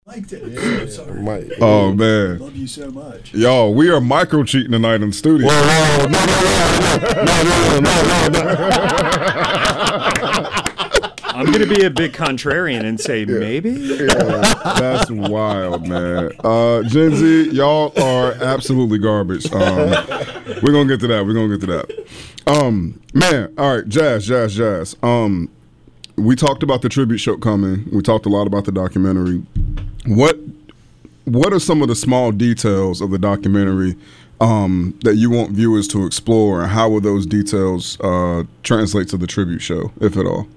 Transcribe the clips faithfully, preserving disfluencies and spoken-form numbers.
Liked it. Yeah, sorry. My, oh man, Love you so much. Y'all, we are micro cheating tonight in the studio. Whoa, whoa, no, no, no, no, no, no, no, no. I'm gonna be a bit contrarian and say yeah. maybe. Yeah, that's wild, man. Uh, Gen Z, y'all are absolutely garbage. Um, we're gonna get to that. We're gonna get to that. Um, man, all right, jazz, jazz, jazz. Um, we talked about the tribute show coming. We talked a lot about the documentary. What What are some of the small details of the documentary um, that you want viewers to explore, and how will those details uh, translate to the tribute show, if at all?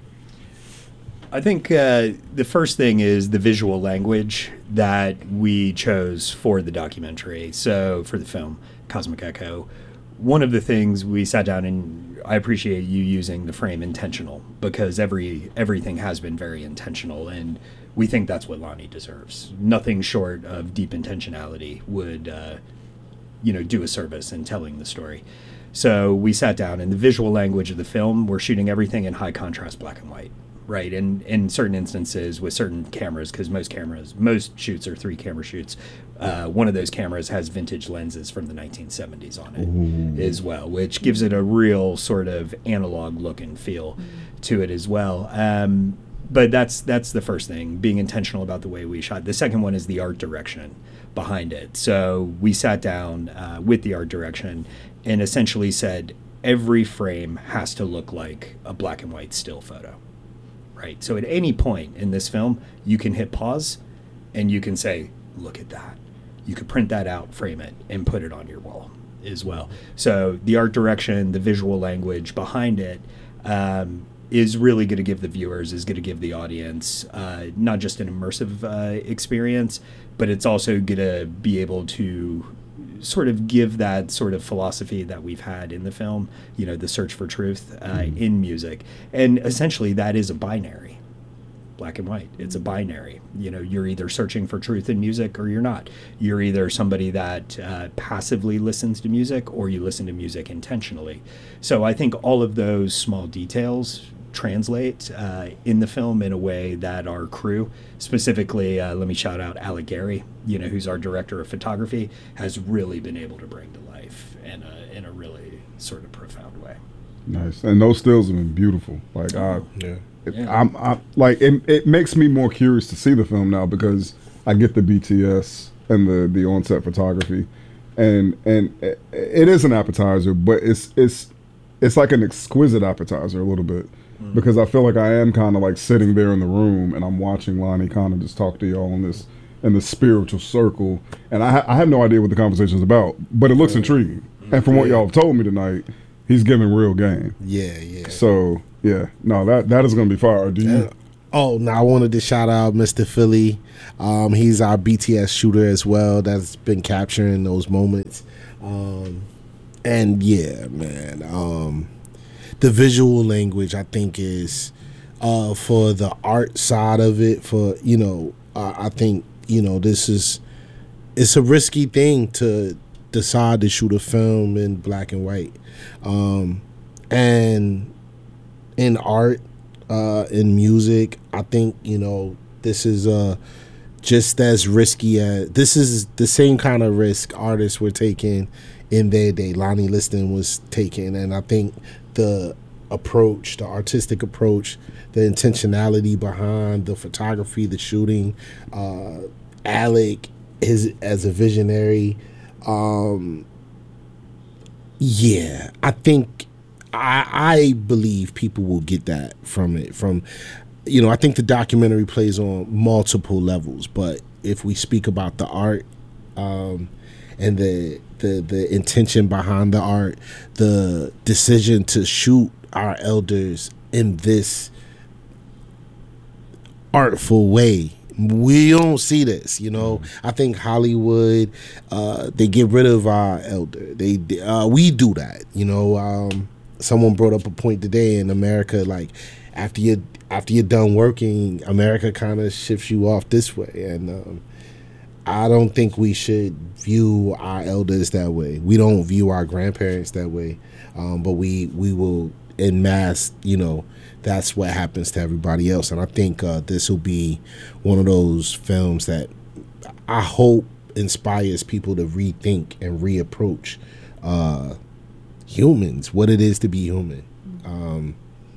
I think uh, the first thing is the visual language that we chose for the documentary. So for the film, Cosmic Echo, one of the things we sat down, and I appreciate you using the frame intentional, because every everything has been very intentional, and we think that's what Lonnie deserves. Nothing short of deep intentionality would, uh, you know, do a service in telling the story. So we sat down, and the visual language of the film, we're shooting everything in high contrast black and white. Right, and in certain instances with certain cameras, because most cameras, most shoots are three camera shoots. Uh, one of those cameras has vintage lenses from the nineteen seventies on it Ooh. As well, which gives it a real sort of analog look and feel to it as well. Um, but that's that's the first thing, being intentional about the way we shot. The second one is the art direction behind it. So we sat down uh, with the art direction and essentially said every frame has to look like a black and white still photo. Right. So at any point in this film, you can hit pause and you can say, look at that. You could print that out, frame it, and put it on your wall as well. So the art direction, the visual language behind it um, is really going to give the viewers, is going to give the audience uh, not just an immersive uh, experience, but it's also going to be able to sort of give that sort of philosophy that we've had in the film, you know, the search for truth uh, mm-hmm. in music. And essentially that is a binary, black and white. It's a binary. You know, you're either searching for truth in music or you're not. You're either somebody that uh, passively listens to music or you listen to music intentionally. So I think all of those small details translate uh, in the film in a way that our crew, specifically, uh, let me shout out Alec Gary, you know, who's our director of photography, has really been able to bring to life in a in a really sort of profound way. Nice, and those stills have been beautiful. Like, I, yeah, it, yeah. I'm, I like it. It makes me more curious to see the film now because I get the B T S and the the on-set photography, and and it, it is an appetizer, but it's it's it's like an exquisite appetizer a little bit. Because I feel like I am kind of like sitting there in the room and I'm watching Lonnie kind of just talk to y'all in this in this spiritual circle, and I, ha- I have no idea what the conversation is about, but it looks intriguing. And from what y'all have told me tonight, he's giving real game. Yeah, yeah. So yeah, no, that that is gonna be fire. Do you? Uh, oh, now I wanted to shout out Mister Philly. Um, he's our B T S shooter as well. That's been capturing those moments. Um, and yeah, man. Um, The visual language, I think, is uh, for the art side of it. For you know, uh, I think you know this is it's a risky thing to decide to shoot a film in black and white, um, and in art, uh, in music. I think you know this is uh, just as risky as this is the same kind of risk artists were taking in their day. Lonnie Liston was taking, and I think the approach, the artistic approach, the intentionality behind the photography, the shooting, uh, Alec is as a visionary. Um, yeah, I think I, I believe people will get that from it. From you know, I think the documentary plays on multiple levels, but if we speak about the art um, and the the the intention behind the art, the decision to shoot our elders in this artful way, we don't see this, you know. Mm-hmm. I think Hollywood, uh, they get rid of our elder. They uh, we do that, you know. Um, someone brought up a point today in America, like after you after you're done working, America kind of shifts you off this way, and um, I don't think we should view our elders that way. We don't view our grandparents that way, um, but we we will in mass, you know, that's what happens to everybody else. And I think uh, this will be one of those films that I hope inspires people to rethink and reapproach uh, humans, what it is to be human. Um,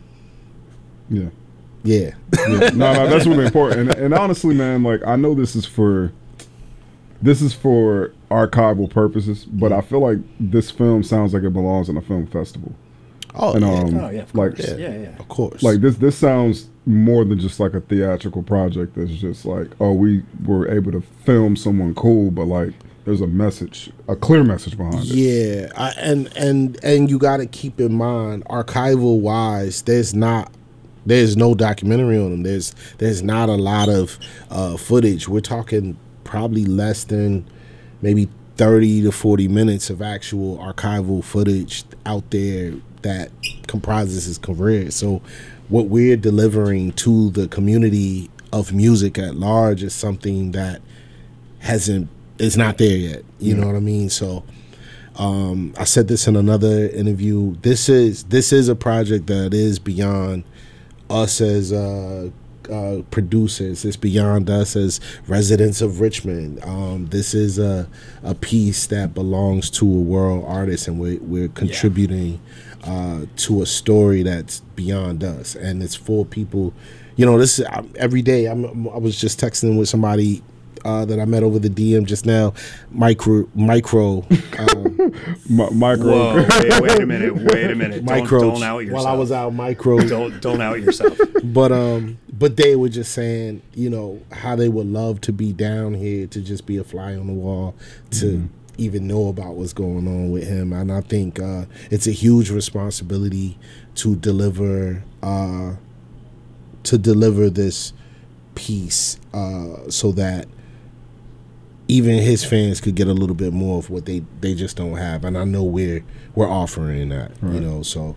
Yeah. yeah. Yeah. No, no, that's really important. And, and honestly, man, like I know this is for this is for archival purposes, but I feel like this film sounds like it belongs in a film festival. Oh, And, yeah. um, Oh yeah, of like- course. Yeah. Yeah, yeah. Of course. Like this this sounds more than just like a theatrical project that's just like, oh, we were able to film someone cool, but like there's a message, a clear message behind it. Yeah, I, and and and you got to keep in mind, archival wise, there's not, there's no documentary on them. There's there's not a lot of uh, footage. We're talking probably less than maybe thirty to forty minutes of actual archival footage out there that comprises his career. So what we're delivering to the community of music at large is something that hasn't, it's not there yet. You know what I mean? So um, I said this in another interview. This is this is a project that is beyond us as uh, uh, producers. It's beyond us as residents of Richmond. Um, this is a a piece that belongs to a world artist, and we're we're contributing uh, to a story that's beyond us, and it's for people. You know, this is, I, every day. I'm, I was just texting with somebody uh, that I met over the D M just now. Micro, micro. Um, Mi- micro. Whoa! Wait, wait a minute! Wait a minute! micro. Don't, don't out yourself. While I was out, micro. Don't don't out yourself. But um, but they were just saying, you know, how they would love to be down here, to just be a fly on the wall, to Mm-hmm. even know about what's going on with him. And I think uh, it's a huge responsibility to deliver uh, to deliver this piece uh, so that even his fans could get a little bit more of what they, they just don't have. And I know we're we're offering that, Right. you know. So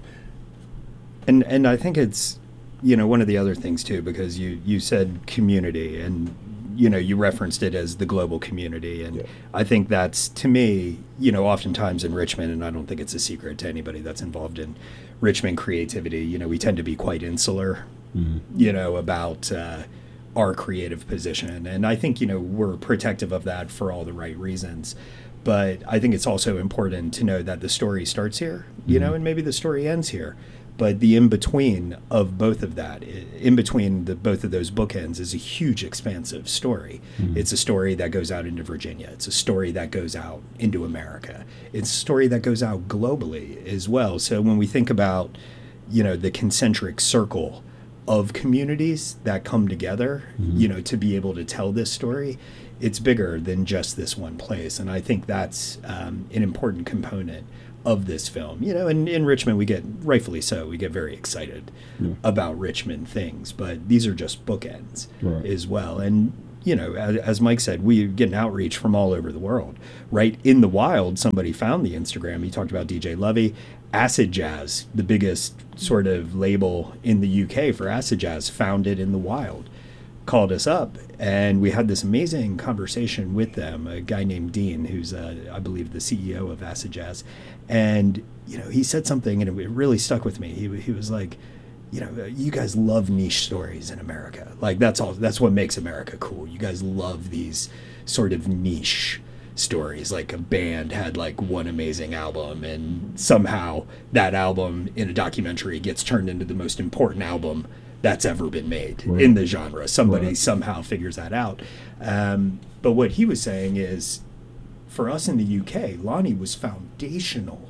And and I think it's, you know, one of the other things too, because you you said community, and you know, you referenced it as the global community, and Yeah. I think that's, to me, you know, oftentimes in Richmond, and I don't think it's a secret to anybody that's involved in Richmond creativity, you know, we tend to be quite insular, you know, about uh, our creative position, and I think, you know, we're protective of that for all the right reasons. But I think it's also important to know that the story starts here, you know, and maybe the story ends here. But the in-between of both of that, i- in between the both of those bookends, is a huge, expansive story. It's a story that goes out into Virginia. It's a story that goes out into America. It's a story that goes out globally as well. So when we think about, you know, the concentric circle of communities that come together, you know, to be able to tell this story, it's bigger than just this one place. And I think that's um, an important component of this film. You know, and in Richmond, we get, rightfully so, we get very excited about Richmond things, but these are just bookends Right. as well. And, you know, as, as Mike said, we get an outreach from all over the world, right? In the wild, somebody found the Instagram. He talked about D J Lovey. Acid Jazz, the biggest sort of label in the U K for acid jazz, found it in the wild, called us up, and we had this amazing conversation with them. A guy named Dean, who's uh, I believe the C E O of Acid Jazz, and you know, he said something, and it really stuck with me. He he was like, you know, you guys love niche stories in America. Like that's all. That's what makes America cool. You guys love these sort of niche stories. Like a band had like one amazing album, and somehow that album in a documentary gets turned into the most important album that's ever been made Right. in the genre. Somebody Right. somehow figures that out. Um, but what he was saying is, for us in the U K, Lonnie was foundational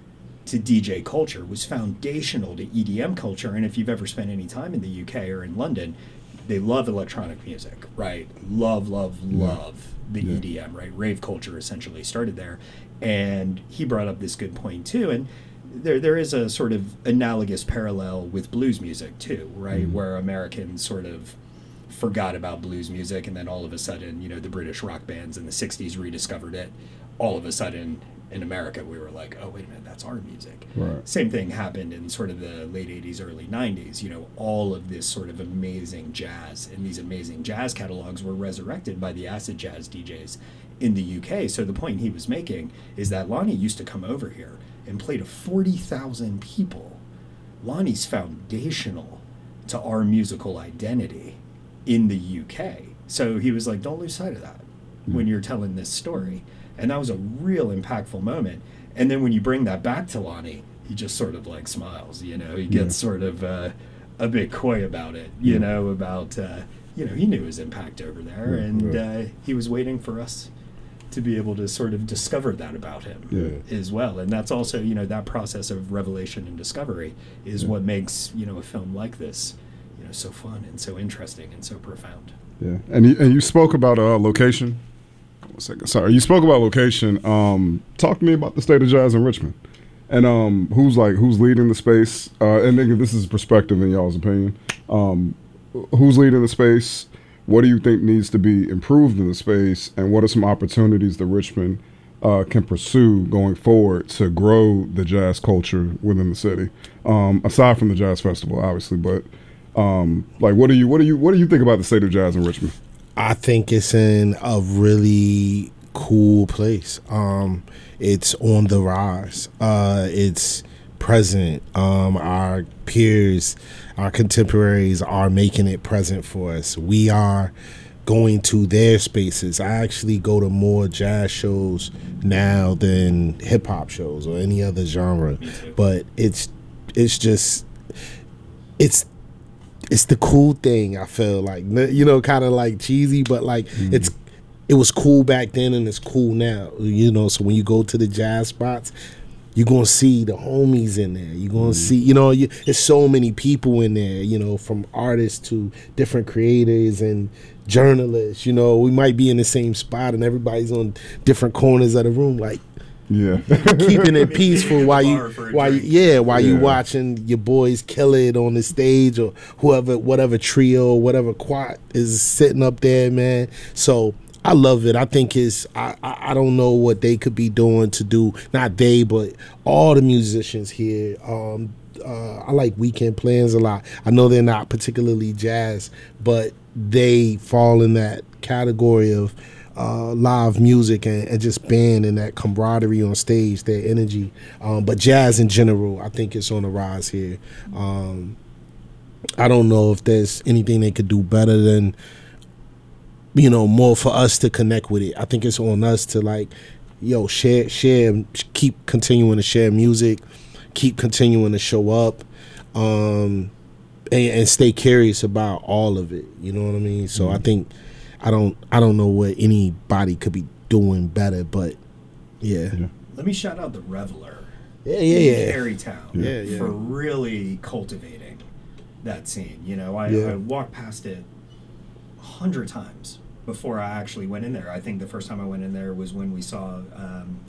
to D J culture, was foundational to E D M culture. And if you've ever spent any time in the U K or in London, they love electronic music, right? Love, love, love the Yeah. E D M, right? Rave culture essentially started there. And he brought up this good point too. And there there is a sort of analogous parallel with blues music too, right? Where Americans sort of forgot about blues music, and then all of a sudden, you know, the British rock bands in the sixties rediscovered it. All of a sudden in America, we were like, oh, wait a minute, that's our music. Right. Same thing happened in sort of the late eighties, early nineties. You know, all of this sort of amazing jazz and these amazing jazz catalogs were resurrected by the acid jazz D Js in the U K. So the point he was making is that Lonnie used to come over here and play to forty thousand people Lonnie's foundational to our musical identity in the U K. So he was like, don't lose sight of that when you're telling this story. And that was a real impactful moment. And then when you bring that back to Lonnie, he just sort of like smiles, you know, he gets yeah. sort of uh, a bit coy about it, you yeah. know, about, uh, you know, he knew his impact over there, yeah, and yeah. Uh, he was waiting for us to be able to sort of discover that about him yeah. as well. And that's also, you know, that process of revelation and discovery is yeah. what makes, you know, a film like this, you know, so fun and so interesting and so profound. Yeah, and you, and you spoke about uh, location. One second, sorry. You spoke about location. Um, talk to me about the state of jazz in Richmond, and um, who's like who's leading the space. Uh, and nigga, this is perspective in y'all's opinion. Um, who's leading the space? What do you think needs to be improved in the space, and what are some opportunities that Richmond uh, can pursue going forward to grow the jazz culture within the city? Um, aside from the jazz festival, obviously, but. Um, like, what do you, what do you, what do you think about the state of jazz in Richmond? I think it's in a really cool place. Um, it's on the rise. Uh, it's present. Um, our peers, our contemporaries are making it present for us. We are going to their spaces. I actually go to more jazz shows now than hip hop shows or any other genre, but it's, it's just, it's, it's the cool thing. I feel like, you know, kind of like cheesy, but like mm. it's it was cool back then and it's cool now, you know. So when you go to the jazz spots, you're gonna see the homies in there. You're gonna mm. see, you know, you, there's so many people in there, you know, from artists to different creators and journalists. You know, we might be in the same spot and everybody's on different corners of the room, like. Yeah, keeping it peaceful while you, while you, yeah, while yeah. you watching your boys kill it on the stage or whoever, whatever trio, whatever quad is sitting up there, man. So I love it. I think it's, I, I, I don't know what they could be doing to do, not they, but all the musicians here. Um, uh, I like Weekend Plans a lot. I know they're not particularly jazz, but they fall in that category of. Uh, live music and, and just band and that camaraderie on stage, their energy. Um, but jazz in general, I think it's on the rise here. Um, I don't know if there's anything they could do better than, you know, more for us to connect with it. I think it's on us to like, yo, share, share, keep continuing to share music, keep continuing to show up, um, and, and stay curious about all of it. You know what I mean? So mm-hmm. I think. I don't I don't know what anybody could be doing better, but yeah. yeah. Let me shout out the Reveler yeah, yeah, in yeah. Carytown yeah, yeah. for really cultivating that scene. You know, I, yeah. I walked past it a hundred times before I actually went in there. I think the first time I went in there was when we saw um,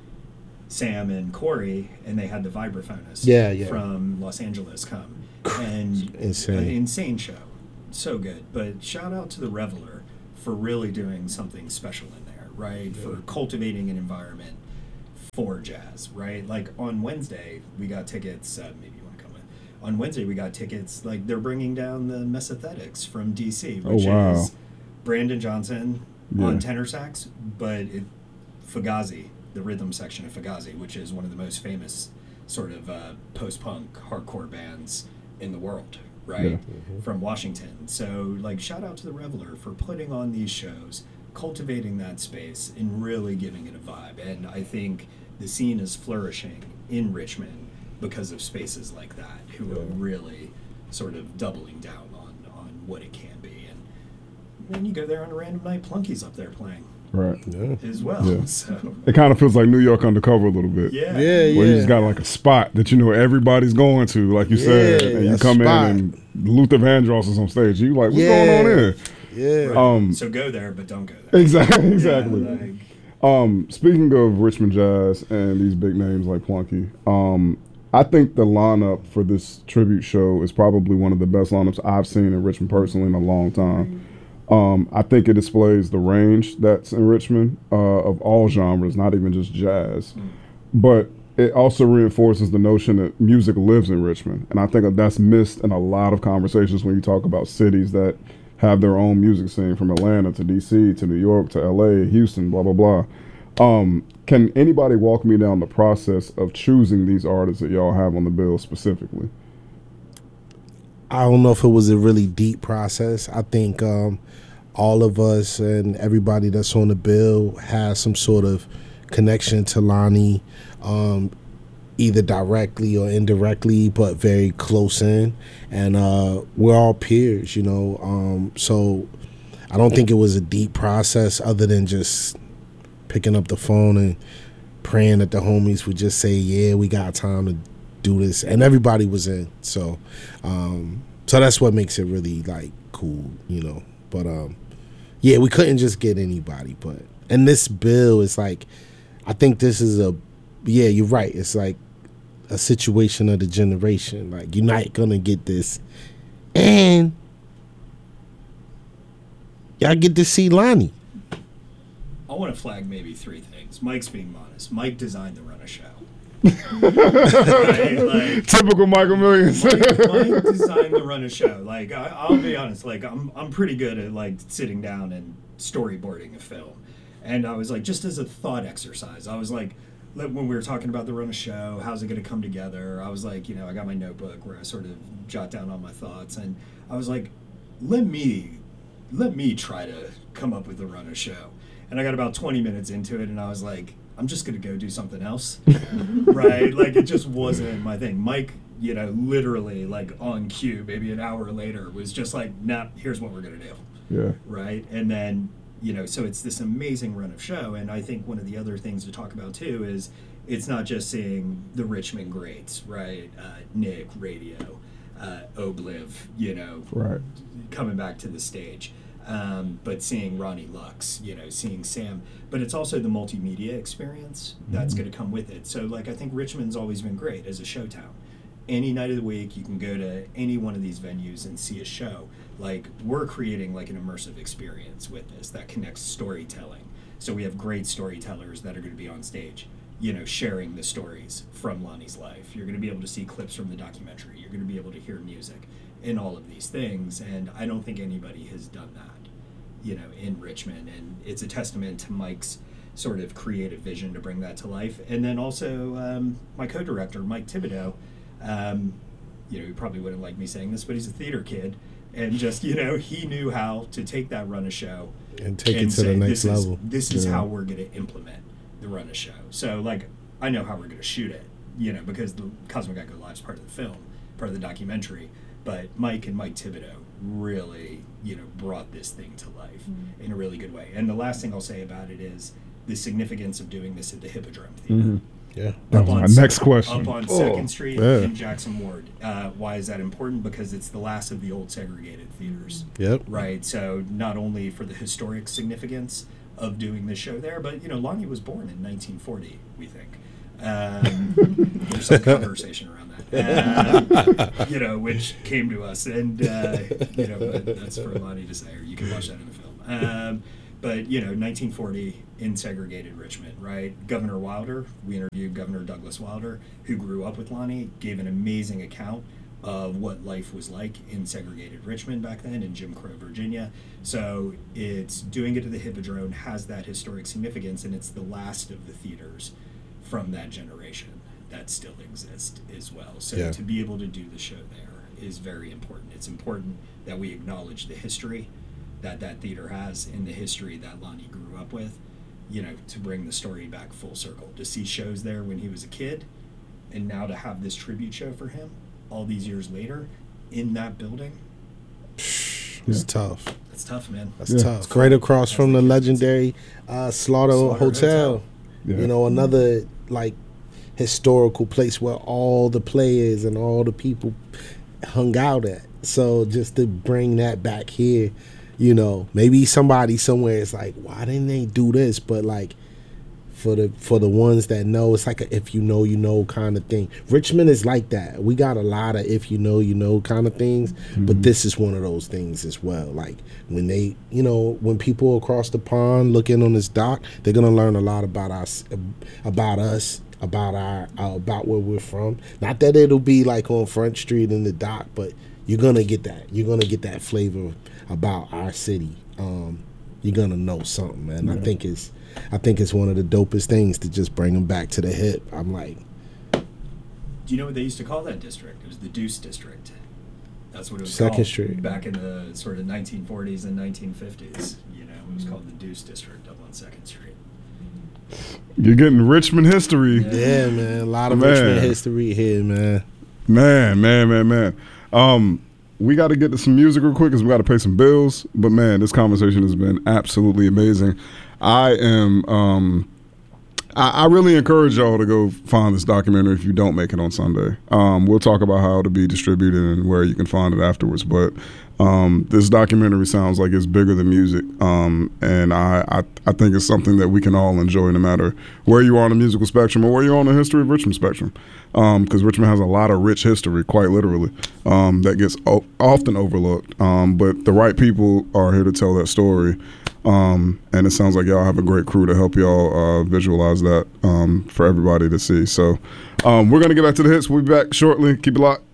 Sam and Corey, and they had the vibraphonist yeah, yeah. from Los Angeles come. And insane. An insane show. So good. But shout out to the Reveler for really doing something special in there, right? Yeah. For cultivating an environment for jazz, right? Like on Wednesday, we got tickets, uh, maybe you want to come in. On Wednesday, we got tickets, like they're bringing down the Mesethetics from D C, which oh, wow. is Brandon Johnson yeah. on tenor sax, but it, Fugazi, the rhythm section of Fugazi, which is one of the most famous sort of uh, post-punk hardcore bands in the world, right? Yeah. Mm-hmm. From Washington. So, like, shout out to the Reveler for putting on these shows, cultivating that space, and really giving it a vibe. And I think the scene is flourishing in Richmond because of spaces like that, who yeah. are really sort of doubling down on, on what it can be. And then you go there on a random night, Plunky's up there playing. Right. Yeah. As well. Yeah. So it kind of feels like New York undercover a little bit. Yeah. Yeah, yeah. Where you just got like a spot that you know everybody's going to, like you yeah, said, and you come spot. in and Luther Vandross is on stage. You like, what's yeah. going on here? Yeah. Right. Um, so go there, but don't go there. Exactly. Exactly. Yeah, like, Um, speaking of Richmond Jazz and these big names like Plunky, um, I think the lineup for this tribute show is probably one of the best lineups I've seen in Richmond personally in a long time. Um, I think it displays the range that's in Richmond uh, of all genres, not even just jazz. Mm. But it also reinforces the notion that music lives in Richmond. And I think that that's missed in a lot of conversations when you talk about cities that have their own music scene, from Atlanta to D C to New York to L A, Houston, blah, blah, blah. Um, can anybody walk me down the process of choosing these artists that y'all have on the bill specifically? I don't know if it was a really deep process. I think um, all of us and everybody that's on the bill has some sort of connection to Lonnie, um, either directly or indirectly, but very close in. And uh, we're all peers, you know. Um, so I don't think it was a deep process other than just picking up the phone and praying that the homies would just say, yeah, we got time to do this. And everybody was in. So um, so that's what makes it really, like, cool, you know. But, um, yeah, we couldn't just get anybody. But and this bill is like, I think this is a, yeah, you're right. It's like a situation of the generation. Like, you're not going to get this. And y'all get to see Lonnie. I want to flag maybe three things. Mike's being modest. Mike designed the run of show. Right? Like, Typical Michael Millions. Mike, Mike designed the run of show. Like, I, I'll be honest. Like, I'm I'm pretty good at like sitting down and storyboarding a film. And I was like, just as a thought exercise, I was like, when we were talking about the run of show, how's it going to come together? I was like, you know, I got my notebook where I sort of jot down all my thoughts, and I was like, let me let me try to come up with the run of show. And I got about twenty minutes into it, and I was like, I'm just going to go do something else. Right? Like, it just wasn't my thing. Mike, you know, literally, like, on cue, maybe an hour later, was just like, nah, here's what we're going to do. Yeah. Right? And then, you know, so it's this amazing run of show. And I think one of the other things to talk about, too, is it's not just seeing the Richmond greats, right? Uh, Nick, Radio, uh, Obliv, you know, Right. coming back to the stage. Um, but seeing Ronnie Lux, you know, seeing Sam, but it's also the multimedia experience that's Mm-hmm. going to come with it. So, like, I think Richmond's always been great as a show town. Any night of the week, you can go to any one of these venues and see a show. Like, we're creating like an immersive experience with this that connects storytelling. So we have great storytellers that are going to be on stage, you know, sharing the stories from Lonnie's life. You're going to be able to see clips from the documentary. You're going to be able to hear music in all of these things. And I don't think anybody has done that, you know, in Richmond. And it's a testament to Mike's sort of creative vision to bring that to life. And then also um, my co-director, Mike Thibodeau, um, you know, he probably wouldn't like me saying this, but he's a theater kid. And just, you know, he knew how to take that run of show And take and it to the say, next this level. Is, this is Yeah. how we're going to implement the run of show. So, like, I know how we're going to shoot it, you know, because the Cosmic Echo Live is part of the film, part of the documentary. But Mike and Mike Thibodeau really, you know, brought this thing to life Mm-hmm. in a really good way. And the last thing I'll say about it is the significance of doing this at the Hippodrome Theater. Mhm. Yeah. That Up was on my Se- next question. Up on Oh, Second Street yeah. in Jackson Ward. Uh, why is that important? Because it's the last of the old segregated theaters. Yep. Right. So not only for the historic significance of doing this show there, but, you know, Lonnie was born in nineteen forty, we think. Um, there's some conversation around that, um, you know, which came to us, and uh, you know, but that's for Lonnie to say, or you can watch that in the film. Um, but you know, nineteen forty in segregated Richmond, right? Governor Wilder, we interviewed Governor Douglas Wilder, who grew up with Lonnie, gave an amazing account of what life was like in segregated Richmond back then in Jim Crow, Virginia. So it's doing it to the Hippodrome has that historic significance, and it's the last of the theaters from that generation that still exist as well. So Yeah. to be able to do the show there is very important. It's important that we acknowledge the history that that theater has and the history that Lonnie grew up with, you know, to bring the story back full circle. To see shows there when he was a kid, and now to have this tribute show for him all these years later in that building, It's tough. that's tough, man. That's Yeah. tough. Right across from the legendary uh, Slaughter, Slaughter Hotel. Hotel. Yeah. You know, another like historical place where all the players and all the people hung out at. So just to bring that back here, you know, maybe somebody somewhere is like, why didn't they do this? But like for the for the ones that know, it's like a if you know you know kind of thing. Richmond is like that. We got a lot of if you know you know kind of things, but this is one of those things as well. Like when they, you know, when people across the pond look in on this dock, they're gonna learn a lot about us, about us, about our uh, about where we're from. Not that it'll be like on Front Street in the dock, but you're gonna get that. You're gonna get that flavor about our city. Um, you're gonna know something, man. I Yeah. think it's, I think it's one of the dopest things to just bring them back to the hip. I'm like, Do you know what they used to call that district? It was the Deuce District. That's what it was Second called Street. back in the sort of nineteen forties and nineteen fifties. You know, it was called the Deuce District up on Second Street. You're getting Richmond history. Yeah, man. A lot of Man. Richmond history here, man. Man, man, man, man. Um, we got to get to some music real quick because we got to pay some bills. But man, this conversation has been absolutely amazing. I am. Um, I, I really encourage y'all to go find this documentary if you don't make it on Sunday. Um, we'll talk about how to be distributed and where you can find it afterwards. But um, this documentary sounds like it's bigger than music, um, and I, I I think it's something that we can all enjoy, no matter where you are on the musical spectrum or where you're on the history of Richmond spectrum. Because um, Richmond has a lot of rich history, quite literally, um, that gets o- often overlooked. Um, but the right people are here to tell that story. Um, and it sounds like y'all have a great crew to help y'all uh, visualize that um, for everybody to see. So um, we're going to get back to the hits. We'll be back shortly. Keep it locked.